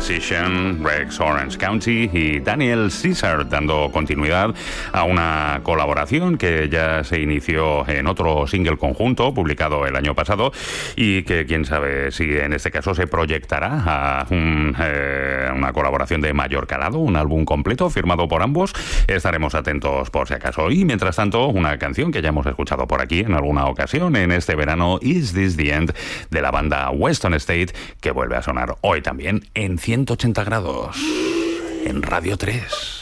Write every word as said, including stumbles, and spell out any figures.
Musician, Rex Orange County y Daniel Caesar, dando continuidad a una colaboración que ya se inició en otro single conjunto publicado el año pasado y que quién sabe si en este caso se proyectará a un, eh, una colaboración de mayor calado, un álbum completo firmado por ambos. Estaremos atentos por si acaso. Y mientras tanto, una canción que ya hemos escuchado por aquí en alguna ocasión en este verano, Is This the End, de la banda Weston State, que vuelve a sonar hoy también en ciento ochenta grados en Radio tres.